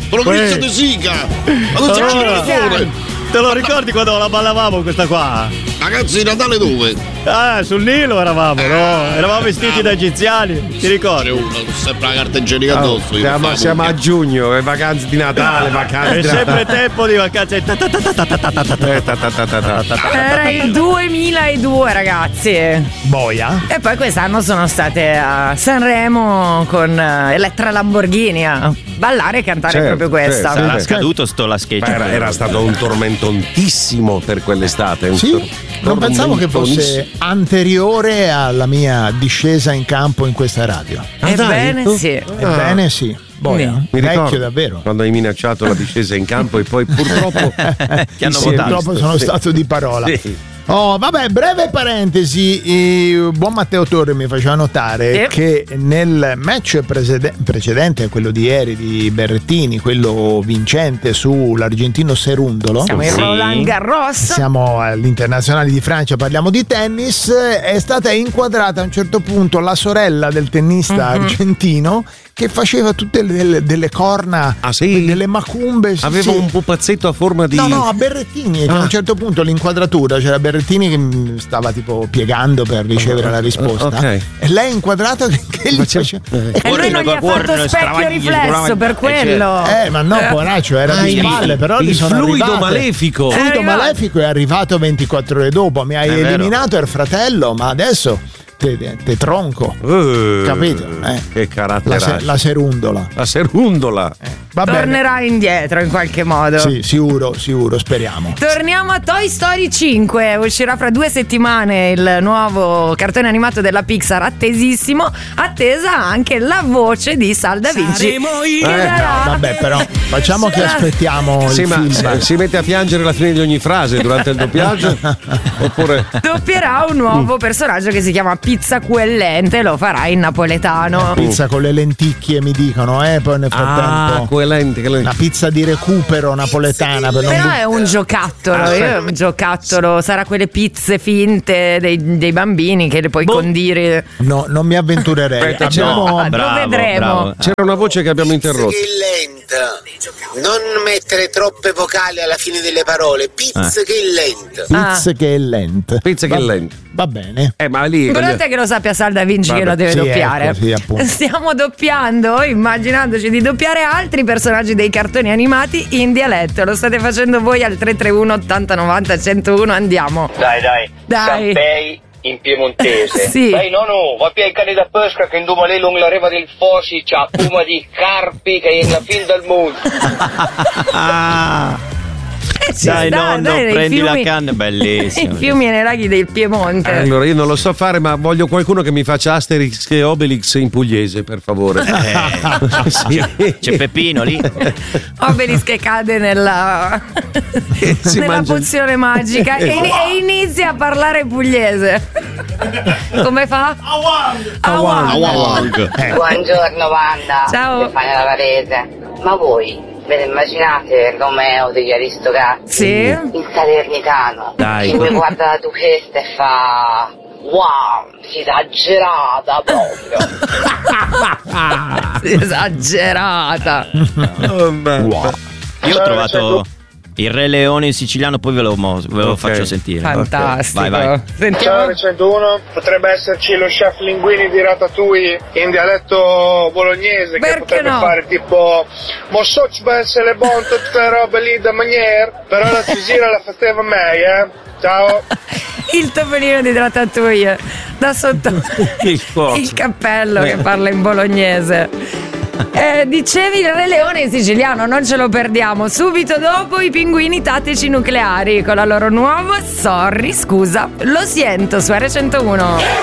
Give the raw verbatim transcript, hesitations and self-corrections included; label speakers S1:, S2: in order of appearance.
S1: Provincia di Sica.
S2: Te lo ricordi quando la ballavamo questa qua?
S1: Ragazzi, Natale dove?
S2: Ah, sul Nilo eravamo, no? Eravamo vestiti da egiziani, ti ricordi?
S1: Sempre la carta igienica addosso.
S3: Oh, siamo, siamo a giugno, le vacanze di Natale, vacanze.
S2: È sempre tempo di vacanze.
S4: Era il duemiladue, ragazzi.
S2: Boia.
S4: E poi quest'anno sono state a Sanremo con Elettra Lamborghini a ballare e cantare
S3: certo,
S4: proprio questa.
S2: Certo. Sarà scaduto sto la sketch.
S3: Era, era stato un tormentontissimo per quell'estate. Un
S5: sì,
S3: tor-
S5: non pensavo che fosse anteriore alla mia discesa in campo in questa radio.
S3: Ah,
S4: Ebbene
S3: dai?
S4: sì.
S5: Ebbene sì. Boia,
S3: Mi
S5: vecchio
S3: ricordo
S5: davvero.
S3: quando hai minacciato la discesa in campo e poi purtroppo
S2: Che hanno
S5: sì,
S2: votato.
S5: purtroppo sono
S3: Sì.
S5: stato di parola.
S3: Sì.
S5: Oh, vabbè, breve parentesi. eh, Buon Matteo Torre mi faceva notare
S4: Sì.
S5: che nel match presede- precedente, quello di ieri di Berrettini, quello vincente sull'argentino Serundolo,
S4: Siamo in
S2: Sì.
S4: Roland Garros.
S5: siamo all'Internazionale di Francia, parliamo di tennis. È stata inquadrata a un certo punto la sorella del tennista
S4: Mhm.
S5: argentino che faceva tutte le- delle, delle corna,
S3: Ah, sì?
S5: delle macumbe. sì,
S3: aveva
S5: sì.
S3: un pupazzetto a forma di
S5: No, no, a Berrettini, che a
S3: Ah.
S5: un certo punto l'inquadratura c'era Berrettini che mh, stava tipo piegando per ricevere la risposta,
S3: Ok.
S5: e lei inquadrata che, che gli
S3: Faceva-
S5: faceva.
S4: E lui non gli ha fatto specchio riflesso per quello.
S5: Eh, ma no, poraccio, era di
S3: Ah,
S5: spalle,
S3: il-
S5: però gli
S3: il
S5: sono
S3: fluido
S5: arrivate.
S3: malefico.
S5: Il
S4: È
S5: fluido
S4: arrivato.
S5: malefico è arrivato ventiquattro ore dopo. Mi hai
S2: È vero.
S5: eliminato il fratello, ma adesso te, te- te tronco.
S3: Eh,
S5: Capito? Eh.
S3: Che
S5: La,
S3: carattere.
S5: se- la serundola.
S3: La serundola.
S5: Va bene.
S4: Tornerà indietro in qualche modo.
S5: Sì, sicuro, sicuro, speriamo.
S4: Torniamo a Toy Story cinque. Uscirà fra due settimane il nuovo cartone animato della Pixar, attesissimo. Attesa anche la voce di Sal Da Vinci. Che
S3: Eh,
S4: darà-
S5: Vabbè, però facciamo che aspettiamo
S3: Sì,
S5: il
S3: ma
S5: feedback.
S3: si, si mette a piangere alla fine di ogni frase durante il doppiaggio? Oppure
S4: doppierà un nuovo personaggio che si chiama Pizza Quellente. Lo farà in napoletano.
S5: Pizza con le lenticchie mi dicono, eh, poi nel frattempo
S3: ah, quellente, che
S5: una pizza di recupero napoletana per non
S4: Però
S5: bu-
S4: è un giocattolo,
S5: Ah,
S4: io- un giocattolo, sarà quelle pizze finte dei, dei bambini che le puoi condire.
S5: No, non mi avventurerei.
S3: Aspetta,
S5: Abbiamo
S4: no. Lo vedremo.
S3: c'era una voce che abbiamo interrotto.
S6: Che è lenta. Non mettere troppe vocali alla fine delle parole. Pizza che è lenta.
S5: pizza che è lenta.
S3: Pizza che
S5: Va-
S3: è lenta.
S5: Va bene.
S3: Eh, ma lì
S4: L'importante è che lo sappia Sal Da Vinci
S3: Vabbè,
S4: che lo deve
S5: sì,
S4: doppiare.
S5: ecco, sì, appunto.
S4: Stiamo doppiando, immaginandoci di doppiare altri personaggi dei cartoni animati in dialetto. Lo state facendo voi al tre tre uno ottanta novanta centouno. Andiamo.
S7: Dai, dai.
S4: Dai.
S7: Sampei in piemontese.
S4: Sì.
S7: Dai, no, no, va più ai cani da pesca che in domani lungo la riva del Fosi c'ha puma di carpi che è la fin del mondo.
S4: Eh, ci
S2: Dai,
S4: sta,
S2: nonno,
S4: dai, nei
S2: prendi la
S4: fiumi-
S2: canna, bellissimo.
S4: I fiumi e nei laghi del Piemonte.
S3: Allora, io non lo so fare, ma voglio qualcuno che mi faccia Asterix e Obelix in pugliese, per favore. Sì.
S2: C'è Peppino lì.
S4: Obelis che cade nella,
S3: si
S4: nella
S3: mangia-
S4: pozione magica e, e inizia a parlare pugliese. Come fa? Awang.
S2: Awang.
S8: Buongiorno Wanda,
S4: Ciao.
S8: Stefania Lavarese. Ma voi ve ne immaginate Romeo degli Aristocratici?
S4: Sì.
S8: Il Salernitano.
S2: Dai.
S8: Che mi guarda la duchessa e fa... Wow, esagerata proprio.
S4: Esagerata.
S2: Io ho trovato il Re Leone in siciliano, poi ve lo, mo- ve lo
S3: Ok.
S2: faccio sentire.
S4: Fantastico.
S2: Vai, vai.
S4: Sentiamo.
S7: centouno, potrebbe esserci lo chef Linguini di Ratatouille in dialetto bolognese.
S4: Perché
S7: che potrebbe
S4: no?
S7: fare tipo mo so ci può essere le buone tutte le robe lì da maniera, però la cisira la faceva meglio, eh. Ciao.
S4: Il topolino di Ratatouille da sotto
S3: Il fuoco.
S4: il cappello che parla in bolognese. Eh, dicevi il Re Leone in siciliano, non ce lo perdiamo. Subito dopo i pinguini tattici nucleari con la loro nuova Sorry, scusa, lo sento su R centouno.